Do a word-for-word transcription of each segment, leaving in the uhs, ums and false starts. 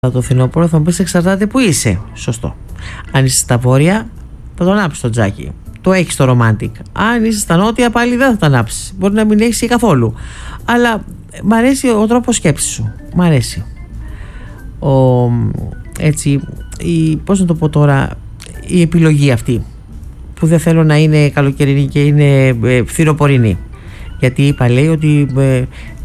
το φθινόπωρο, θα μου πεις εξαρτάται που είσαι. Σωστό. Αν είσαι στα βόρεια, θα το ανάψεις το τζάκι. Το έχεις το romantic. Αν είσαι στα νότια, πάλι δεν θα το ανάψεις. Μπορεί να μην έχεις καθόλου. Αλλά μ' αρέσει ο τρόπος σκέψης σου. Μ' αρέσει. Ο, έτσι, η, πώς να το πω τώρα, η επιλογή αυτή. Που δεν θέλω να είναι καλοκαιρινή και είναι ε, φθινοπορεινή. Γιατί είπα, λέει ότι ε,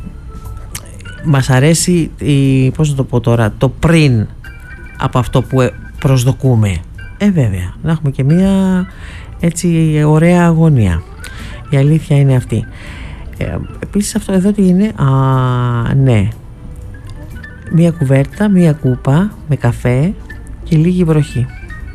μας αρέσει η, πώς να το πω τώρα, το πριν από αυτό που προσδοκούμε. Ε βέβαια, να έχουμε και μια έτσι ωραία αγωνία. Η αλήθεια είναι αυτή. ε, Επίσης αυτό εδώ τι είναι? Α, ναι, μια κουβέρτα, μια κούπα με καφέ και λίγη βροχή.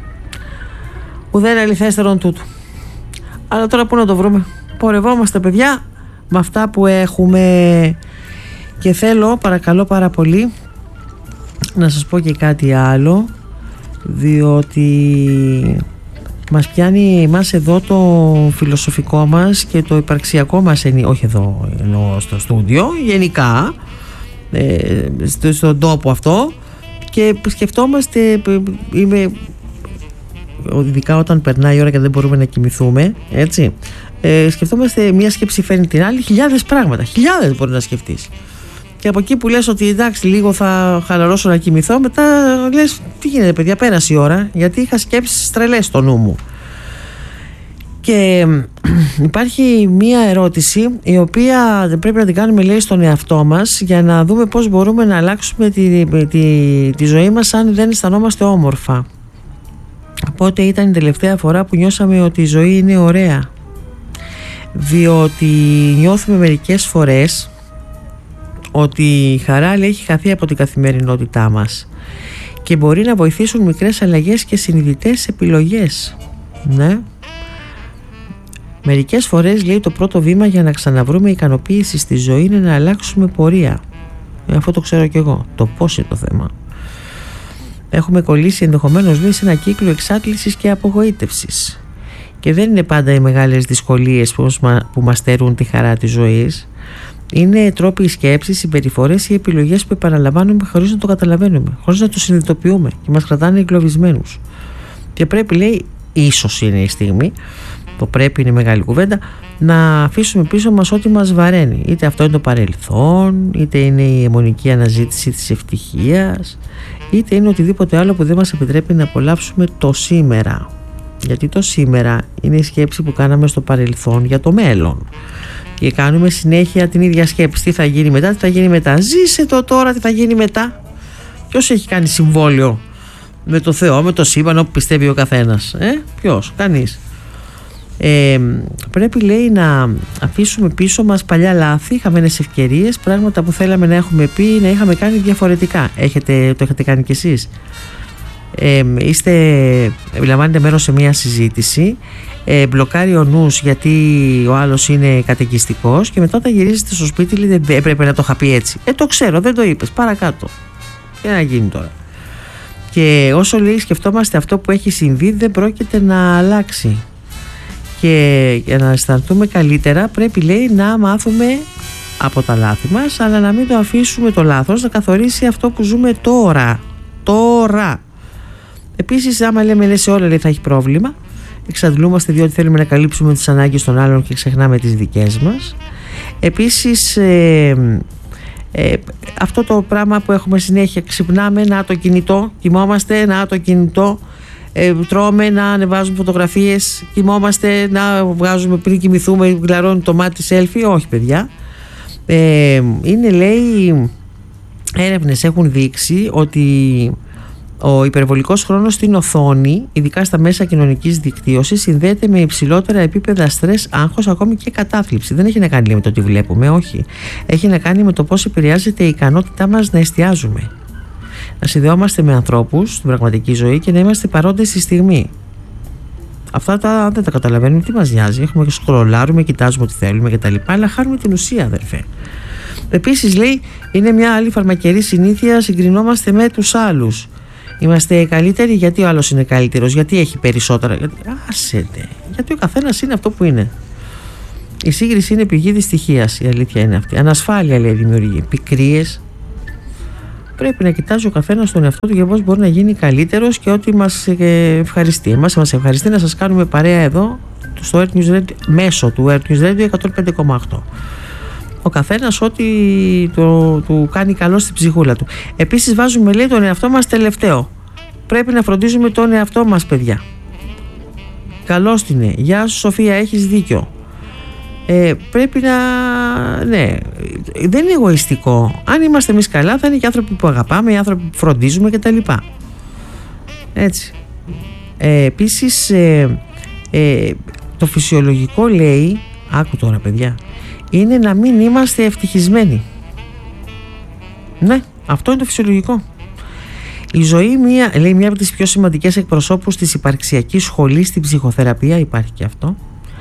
Ουδέν αληθέστερον τούτου. Αλλά τώρα πού να το βρούμε? Πορευόμαστε, παιδιά, με αυτά που έχουμε. Και θέλω, παρακαλώ πάρα πολύ, να σας πω και κάτι άλλο, διότι μας πιάνει εμάς εδώ το φιλοσοφικό μας και το υπαρξιακό μας, όχι εδώ εννοώ στο στούντιο, γενικά ε, στο, στον τόπο αυτό, και σκεφτόμαστε, είμαι, ειδικά όταν περνάει η ώρα και δεν μπορούμε να κοιμηθούμε, έτσι, ε, σκεφτόμαστε, μία σκέψη φέρνει την άλλη, χιλιάδες πράγματα, χιλιάδες μπορεί να σκεφτείς. Και από εκεί που λες ότι εντάξει, λίγο θα χαλαρώσω να κοιμηθώ, μετά λες τι γίνεται, παιδιά, πέρασε η ώρα, γιατί είχα σκέψεις τρελές στο νου μου. Και υπάρχει μία ερώτηση η οποία πρέπει να την κάνουμε, λέει, στον εαυτό μας, για να δούμε πώς μπορούμε να αλλάξουμε τη, τη, τη ζωή μας αν δεν αισθανόμαστε όμορφα. Πότε ήταν η τελευταία φορά που νιώσαμε ότι η ζωή είναι ωραία? Διότι νιώθουμε μερικές φορές ότι η χαρά, λέει, έχει χαθεί από την καθημερινότητά μας και μπορεί να βοηθήσουν μικρές αλλαγές και συνειδητές επιλογές. Ναι. Μερικές φορές, λέει, το πρώτο βήμα για να ξαναβρούμε ικανοποίηση στη ζωή είναι να αλλάξουμε πορεία. ε, Αυτό το ξέρω κι εγώ. Το πώς είναι το θέμα. Έχουμε κολλήσει ενδεχομένως, λέει, σε ένα κύκλο εξάτλησης και απογοήτευσης. Και δεν είναι πάντα οι μεγάλες δυσκολίες που μας στερούν τη χαρά της ζωής. Είναι τρόποι σκέψης, συμπεριφορές ή επιλογές που επαναλαμβάνουμε χωρίς να το καταλαβαίνουμε, χωρίς να το συνειδητοποιούμε και μας κρατάνε εγκλωβισμένους. Και πρέπει, λέει, ίσως είναι η στιγμή, το πρέπει είναι μεγάλη κουβέντα, να αφήσουμε πίσω μας ό,τι μας βαραίνει. Είτε αυτό είναι το παρελθόν, είτε είναι η αιμονική αναζήτηση της ευτυχίας, είτε είναι οτιδήποτε άλλο που δεν μας επιτρέπει να απολαύσουμε το σήμερα. Γιατί το σήμερα είναι η σκέψη που κάναμε στο παρελθόν για το μέλλον. Και κάνουμε συνέχεια την ίδια σκέψη. Τι θα γίνει μετά, τι θα γίνει μετά. Ζήσε το τώρα, τι θα γίνει μετά. Ποιος έχει κάνει συμβόλαιο με το Θεό, με το σύμπαν, όπου πιστεύει ο καθένας? Ε? Ποιος? Κανείς. Ε, πρέπει, λέει, να αφήσουμε πίσω μας παλιά λάθη, χαμένες ευκαιρίες, πράγματα που θέλαμε να έχουμε πει, να είχαμε κάνει διαφορετικά. Έχετε, το έχετε κάνει κι εσείς? Ε, είστε, λαμβάνετε μέρος σε μια συζήτηση, ε, μπλοκάρει ο νους γιατί ο άλλος είναι καταιγιστικός, και μετά όταν γυρίζετε στο σπίτι λέτε δεν έπρεπε να το είχα πει έτσι. Ε, το ξέρω, δεν το είπες, παρακάτω. Τι να γίνει τώρα? Και όσο, λέει, σκεφτόμαστε αυτό που έχει συμβεί, δεν πρόκειται να αλλάξει. Και για να αισθανθούμε καλύτερα πρέπει, λέει, να μάθουμε από τα λάθη μας, αλλά να μην το αφήσουμε το λάθος να καθορίσει αυτό που ζούμε τώρα. Τώρα. Επίσης, άμα λέμε ναι σε όλα, λέει, θα έχει πρόβλημα, εξαντλούμαστε διότι θέλουμε να καλύψουμε τις ανάγκες των άλλων και ξεχνάμε τις δικές μας. Επίσης, ε, ε, αυτό το πράγμα που έχουμε συνέχεια, ξυπνάμε, να το κινητό, κοιμόμαστε, να το κινητό, ε, τρώμε, να ανεβάζουμε φωτογραφίες, κοιμόμαστε, να βγάζουμε πριν κοιμηθούμε, γλαρώνει το μάτι selfie. Όχι, παιδιά. Ε, είναι, λέει, έρευνες έχουν δείξει ότι ο υπερβολικός χρόνος στην οθόνη, ειδικά στα μέσα κοινωνικής δικτύωσης, συνδέεται με υψηλότερα επίπεδα στρες, άγχος, ακόμη και κατάθλιψη. Δεν έχει να κάνει, λέει, με το τι βλέπουμε, όχι. Έχει να κάνει με το πώς επηρεάζεται η ικανότητά μας να εστιάζουμε. Να συνδεόμαστε με ανθρώπους στην πραγματική ζωή και να είμαστε παρόντες στη στιγμή. Αυτά τα, δεν τα καταλαβαίνουμε, τι μας νοιάζει. Έχουμε και σκρολάρουμε, κοιτάζουμε ό,τι θέλουμε κτλ. Αλλά χάνουμε την ουσία, αδερφέ. Επίσης, λέει, είναι μια άλλη φαρμακερή συνήθεια, συγκρινόμαστε με τους άλλους. Είμαστε καλύτεροι γιατί ο άλλος είναι καλύτερος, γιατί έχει περισσότερα. Γιατί... Άσετε, γιατί ο καθένας είναι αυτό που είναι. Η σύγκριση είναι πηγή δυστυχίας, η αλήθεια είναι αυτή. Ανασφάλεια, λέει, δημιουργεί. Πικρίες, πρέπει να κοιτάζει ο καθένας τον εαυτό του για πώς μπορεί να γίνει καλύτερος και ό,τι μας ευχαριστεί. Εμάς μας ευχαριστεί να σας κάνουμε παρέα εδώ στο Earth News Radio, μέσω του Earth News Radio εκατόν πέντε κόμμα οκτώ. Ο καθένας ό,τι το, του κάνει καλό στην ψυχούλα του. Επίσης βάζουμε, λέει, τον εαυτό μας τελευταίο. Πρέπει να φροντίζουμε τον εαυτό μας, παιδιά. Καλώς την είναι. Γεια σου Σοφία, έχεις δίκιο. Ε, πρέπει να... Ναι, δεν είναι εγωιστικό. Αν είμαστε εμείς καλά, θα είναι και άνθρωποι που αγαπάμε, οι άνθρωποι που φροντίζουμε κτλ. Έτσι. Ε, επίσης, ε, ε, το φυσιολογικό, λέει, άκου τώρα παιδιά, είναι να μην είμαστε ευτυχισμένοι. Ναι, αυτό είναι το φυσιολογικό. Η ζωή, μία, λέει, μία από τις πιο σημαντικές εκπροσώπους της υπαρξιακής σχολής στην ψυχοθεραπεία, υπάρχει και αυτό,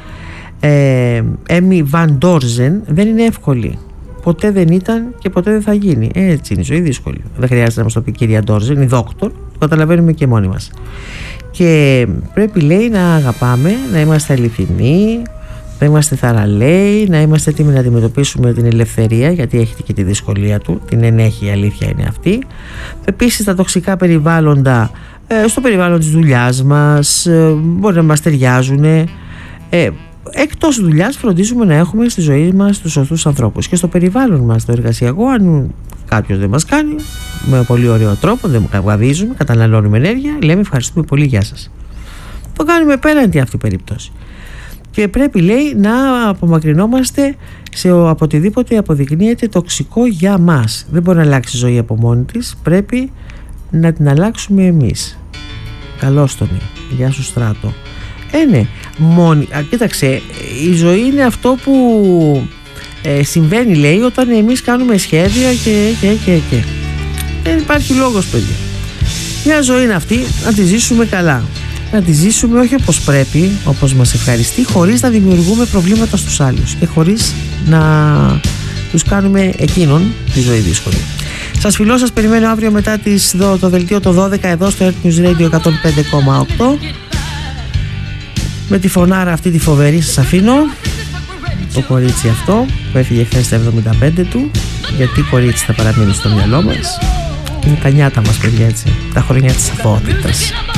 Έμι Βαν Ντόρζεν, δεν είναι εύκολη. Ποτέ δεν ήταν και ποτέ δεν θα γίνει. Έτσι είναι η ζωή, δύσκολη. Δεν χρειάζεται να μας το πει η κυρία Ντόρζεν, η δόκτωρ, το καταλαβαίνουμε και μόνοι μας. Και πρέπει, λέει, να αγαπάμε, να είμαστε αληθινοί, να είμαστε θαραλέοι, να είμαστε έτοιμοι να αντιμετωπίσουμε την ελευθερία, γιατί έχει και τη δυσκολία του, την ενέχει, η αλήθεια είναι αυτή. Επίσης τα τοξικά περιβάλλοντα, ε, στο περιβάλλον της δουλειάς μας, ε, μπορεί να μας ταιριάζουν. Ε, εκτός δουλειάς φροντίζουμε να έχουμε στη ζωή μας τους σωστούς ανθρώπους, και στο περιβάλλον μας, το εργασιακό, αν κάποιος δεν μας κάνει με πολύ ωραίο τρόπο, δεν καβαδίζουμε, καταναλώνουμε ενέργεια, λέμε ευχαριστούμε πολύ, γεια σας. Το κάνουμε πέραντι αυτή η περίπτωση. Και πρέπει, λέει, να απομακρυνόμαστε σε από οτιδήποτε αποδεικνύεται τοξικό για μας. Δεν μπορεί να αλλάξει η ζωή από μόνη της, πρέπει να την αλλάξουμε εμείς. Καλώς τον. Γεια σου Στράτο. Ε, ναι, μόνη. Α, κοίταξε, η ζωή είναι αυτό που ε, συμβαίνει, λέει, όταν εμείς κάνουμε σχέδια και και και και. Δεν υπάρχει λόγος, παιδιά. Μια ζωή είναι αυτή, να τη ζήσουμε καλά. Να τη ζήσουμε όχι όπως πρέπει, όπως μας ευχαριστεί, χωρίς να δημιουργούμε προβλήματα στους άλλους και χωρίς να τους κάνουμε εκείνον τη ζωή δύσκολη. Σας φιλώ, σας περιμένω αύριο μετά τις, το δελτίο το δώδεκα εδώ στο Earth News Radio εκατόν πέντε κόμμα οκτώ. Με τη φωνάρα αυτή τη φοβερή σας αφήνω. Το κορίτσι αυτό που έφυγε χθες στα εβδομήντα πέντε του, γιατί κορίτσι θα παραμείνει στο μυαλό μας. Είναι τα νιάτα μας, παιδιά, έτσι, τα χρόνια της αθωότητας.